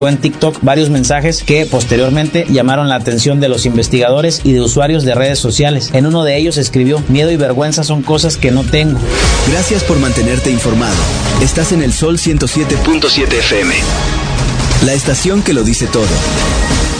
en TikTok varios mensajes que posteriormente llamaron la atención de los investigadores y de usuarios de redes sociales. En uno de ellos escribió: miedo y vergüenza son cosas que no tengo. Gracias por mantenerte informado. Estás en el Sol 107.7 FM. La estación que lo dice todo.